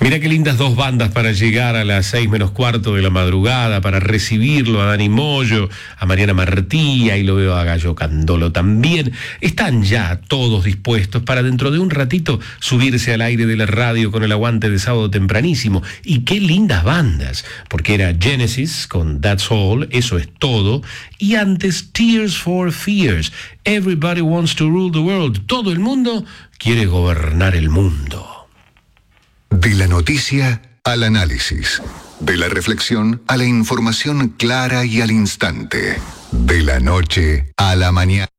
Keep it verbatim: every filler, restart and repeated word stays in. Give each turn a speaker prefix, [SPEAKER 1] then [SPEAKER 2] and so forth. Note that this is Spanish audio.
[SPEAKER 1] Mirá qué lindas dos bandas para llegar a las seis menos cuarto de la madrugada, para recibirlo a Dani Moyo, a Mariana Martí, y lo veo a Gallo Candolo también. Están ya todos dispuestos para dentro de un ratito subirse al aire de la radio con el aguante de sábado tempranísimo. Y qué lindas bandas, porque era Genesis con That's All, Eso es Todo, y antes Tears for Fears, Everybody Wants to Rule the World, todo el mundo quiere gobernar el mundo.
[SPEAKER 2] De la noticia al análisis, de la reflexión a la información clara y al instante, de la noche a la mañana.